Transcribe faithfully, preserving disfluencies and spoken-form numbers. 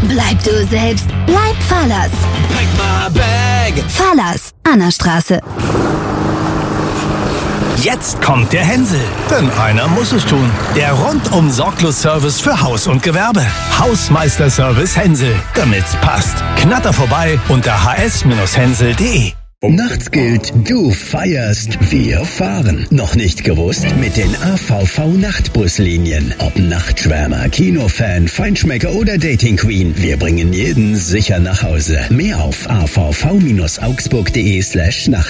Bleib du selbst. Bleib Fahrlers. Pack my bag. Fahrlers. Annerstraße. Jetzt kommt der Hänsel, denn einer muss es tun. Der rundum sorglos Service für Haus und Gewerbe. Hausmeister-Service Hänsel, damit's passt. Knatter vorbei unter h s Hänsel punkt de. Nachts gilt, du feierst, wir fahren. Noch nicht gewusst? Mit den A V V-Nachtbuslinien. Ob Nachtschwärmer, Kinofan, Feinschmecker oder Dating Queen, wir bringen jeden sicher nach Hause. Mehr auf a v v Bindestrich augsburg punkt de slash Nacht.